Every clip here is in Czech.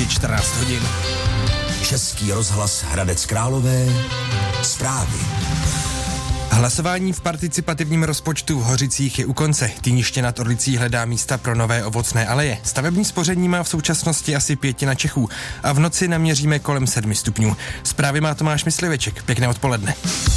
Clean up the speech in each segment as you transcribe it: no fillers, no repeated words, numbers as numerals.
14 hodin. Český rozhlas Hradec Králové. Zprávy. Hlasování v participativním rozpočtu v Hořicích je u konce. Týniště nad Orlicí hledá místa pro nové ovocné aleje. Stavební spoření má v současnosti asi 1/5 Čechů a v noci naměříme kolem 7 stupňů. Zprávy má Tomáš Mysliveček. Pěkné odpoledne.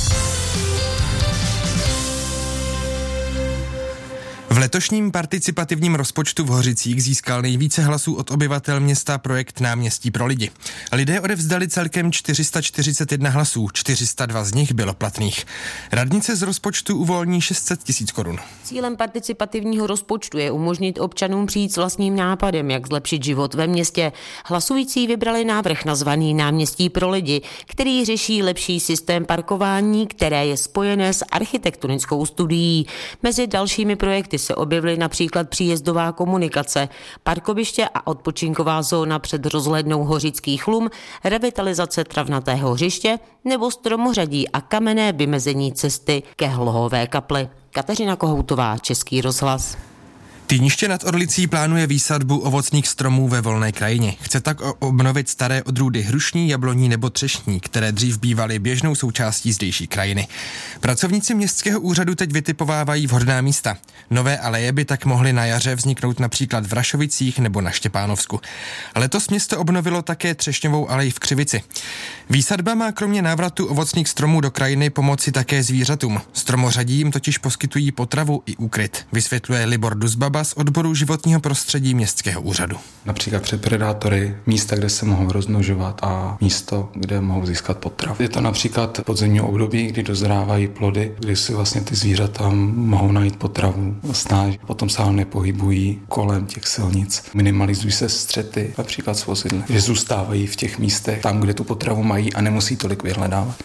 V letošním participativním rozpočtu v Hořicích získal nejvíce hlasů od obyvatel města projekt Náměstí pro lidi. Lidé odevzdali celkem 441 hlasů, 402 z nich bylo platných. Radnice z rozpočtu uvolní 600 000 korun. Cílem participativního rozpočtu je umožnit občanům přijít s vlastním nápadem, jak zlepšit život ve městě. Hlasující vybrali návrh nazvaný Náměstí pro lidi, který řeší lepší systém parkování, které je spojené s architektonickou studií. Mezi dalšími projekty se objevily například příjezdová komunikace, parkoviště a odpočinková zóna před rozhlednou Hořických Lum, revitalizace travnatého hřiště nebo stromořadí a kamenné vymezení cesty ke Hlohové kapli. Kateřina Kohoutová, Český rozhlas. Týniště nad Orlicí plánuje výsadbu ovocných stromů ve volné krajině. Chce tak obnovit staré odrůdy hrušní, jabloní nebo třešní, které dřív bývaly běžnou součástí zdejší krajiny. Pracovníci městského úřadu teď vytipovávají vhodná místa. Nové aleje by tak mohly na jaře vzniknout například v Rašovicích nebo na Štěpánovsku. Letos město obnovilo také třešňovou alej v Křivici. Výsadba má kromě návratu ovocných stromů do krajiny pomoci také zvířatům. Stromořadí jim totiž poskytují potravu i úkryt, vysvětluje Libor Duzbaba z odboru životního prostředí městského úřadu. Například před predátory, místa, kde se mohou rozmnožovat a místo, kde mohou získat potravu. Je to například podzimní období, kdy dozrávají plody, kdy si vlastně ty zvířata mohou najít potravu, snáž, potom se nepohybují kolem těch silnic. Minimalizují se střety, například s vozidly, že zůstávají v těch místech, tam, kde tu potravu mají a nemusí tolik vyhledávat.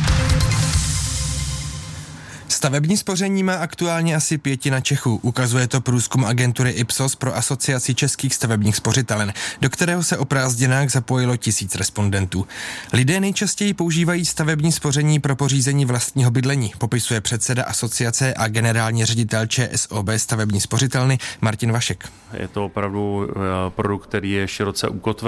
Stavební spoření má aktuálně asi 1/5 Čechů, ukazuje to průzkum agentury Ipsos pro Asociaci českých stavebních spořitelen, do kterého se o prázdninách zapojilo 1000 respondentů. Lidé nejčastěji používají stavební spoření pro pořízení vlastního bydlení, popisuje předseda asociace a generální ředitel ČSOB stavební spořitelny Martin Vašek. Je to opravdu produkt, který je široce ukotven.